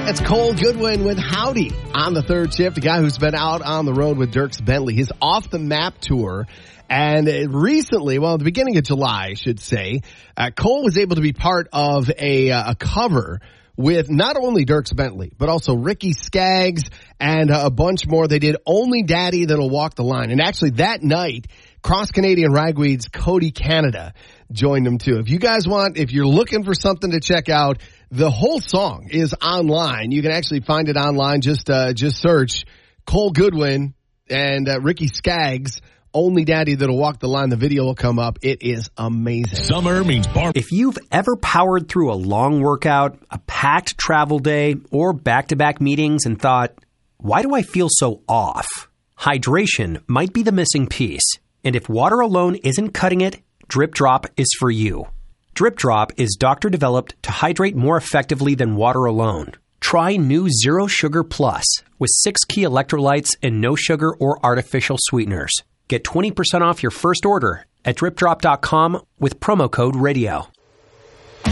It's Cole Goodwin with Howdy on the third shift, a guy who's been out on the road with Dierks Bentley, his Off the Map tour. And recently, well, at the beginning of July, I should say, Cole was able to be part of a cover with not only Dierks Bentley, but also Ricky Skaggs and a bunch more. They did Only Daddy That'll Walk the Line. And actually that night, Cross Canadian Ragweed's Cody Canada joined them too. If you guys want, if you're looking for something to check out, the whole song is online. You can actually find it online. Just search Cole Goodwin and Ricky Skaggs, Only Daddy That'll Walk the Line. The video will come up. It is amazing. Summer means bar. If you've ever powered through a long workout, a packed travel day, or back-to-back meetings and thought, why do I feel so off? Hydration might be the missing piece. And if water alone isn't cutting it, Drip Drop is for you. Drip Drop is doctor-developed to hydrate more effectively than water alone. Try new Zero Sugar Plus with 6 key electrolytes and no sugar or artificial sweeteners. Get 20% off your first order at dripdrop.com with promo code radio.